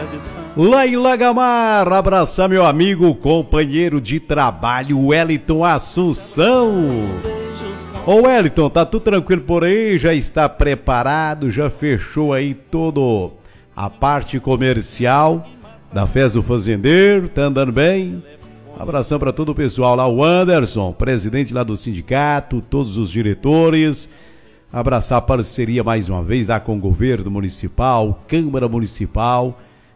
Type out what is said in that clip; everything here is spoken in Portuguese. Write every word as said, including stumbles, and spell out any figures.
Lá em Lagamar, abraçar meu amigo, companheiro de trabalho, Wellington Assunção. Ô Wellington, tá tudo tranquilo por aí? Já está preparado? Já fechou aí todo a parte comercial da Festa do Fazendeiro? Tá andando bem? Abração para todo o pessoal lá, o Anderson, presidente lá do sindicato, todos os diretores. Abraçar a parceria mais uma vez lá com o governo municipal, Câmara Municipal,